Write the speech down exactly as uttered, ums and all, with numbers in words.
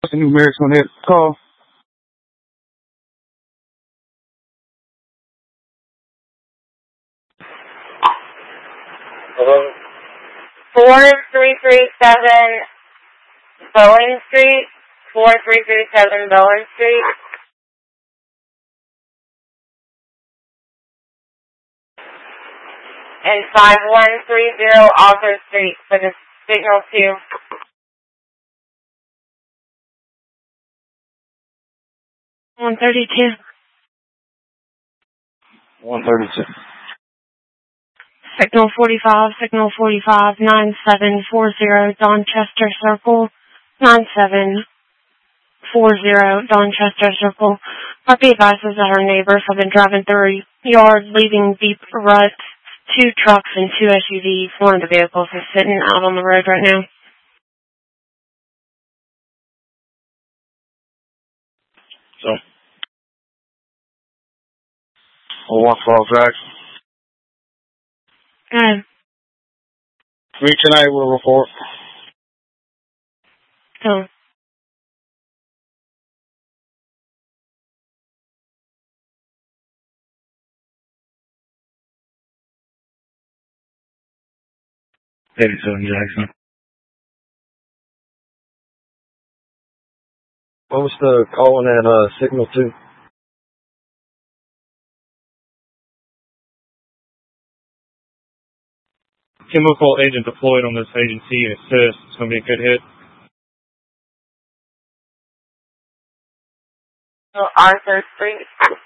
Numerics on that call. Hello? four three three seven Bowen Street. four three three seven Bowen Street. And five one three zero Arthur Street for the signal two. one thirty-two. one thirty-two. Signal forty-five, signal forty-five, nine seven four zero Donchester Circle, nine seven four zero Donchester Circle. Puppy advises that her neighbors have been driving through a yard, leaving deep ruts. Two trucks and two S U Vs. One of the vehicles is sitting out on the road right now. So, oh one twelve Drive. Good. Reach tonight with a report. So. eighty-seven Jackson. What was the call on that uh, signal two? Chemical agent deployed on this agency and assist. It's going to be a good hit. So Arthur Street.